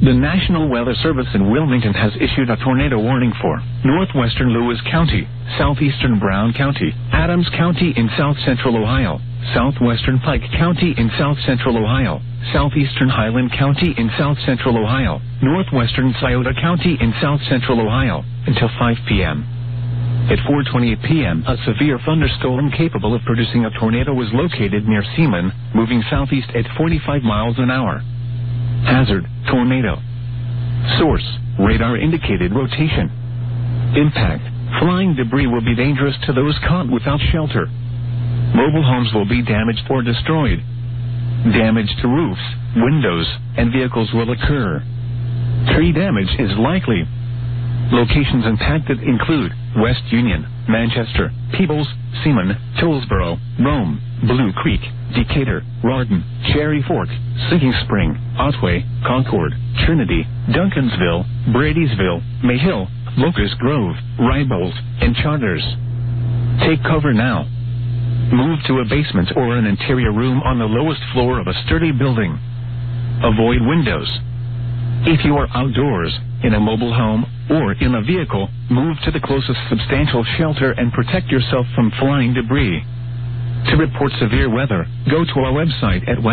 The National Weather Service in Wilmington has issued a tornado warning for northwestern Lewis County, southeastern Brown County, Adams County in south-central Ohio, southwestern Pike County in south-central Ohio, southeastern Highland County in south-central Ohio, northwestern Scioto County in south-central Ohio, until 5 p.m. At 4:28 p.m., a severe thunderstorm capable of producing a tornado was located near Seaman, moving southeast at 45 miles an hour. Hazard, tornado. Source, radar indicated rotation. Impact, flying debris will be dangerous to those caught without shelter. Mobile homes will be damaged or destroyed. Damage to roofs, windows, and vehicles will occur. Tree damage is likely. Locations impacted include West Union, Manchester, Peebles, Seaman, Tollsboro, Rome, Blue Creek, Decatur, Rawdon, Cherry Fork, Sinking Spring, Otway, Concord, Trinity, Duncansville, Bradysville, Mayhill, Locust Grove, Rybold, and Charters. Take cover now. Move to a basement or an interior room on the lowest floor of a sturdy building. Avoid windows. If you are outdoors, in a mobile home, or in a vehicle, move to the closest substantial shelter and protect yourself from flying debris. To report severe weather, go to our website at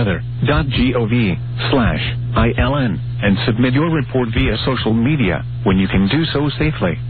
weather.gov/ILN and submit your report via social media when you can do so safely.